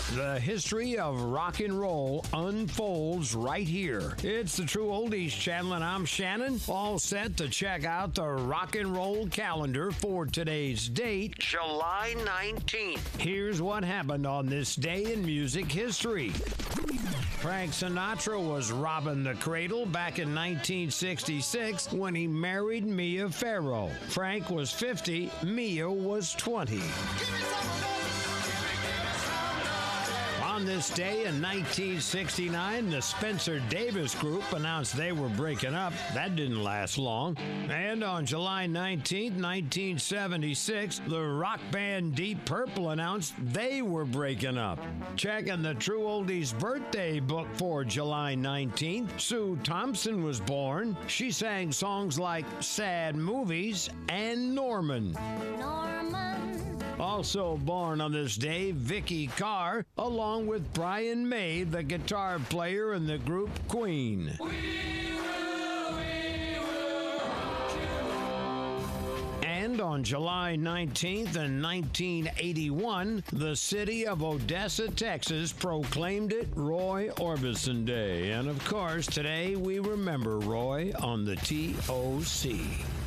The history of rock and roll unfolds right here. It's the True Oldies Channel, and I'm Shannon, all set to check out the rock and roll calendar for today's date, July 19th. Here's what happened on this day in music history. Frank Sinatra was robbing the cradle back in 1966 when he married Mia Farrow. Frank was 50, Mia was 20. On this day in 1969, the Spencer Davis Group announced they were breaking up. That didn't last long. And on July 19, 1976, the rock band Deep Purple announced they were breaking up. Checking the True Oldies birthday book for July 19th, Sue Thompson was born. She sang songs like Sad Movies and Norman. Also born on this day, Vicky Carr, along with Brian May, the guitar player in the group Queen. And on July 19th in 1981, the city of Odessa, Texas, proclaimed it Roy Orbison Day. And of course, today we remember Roy on the TOC.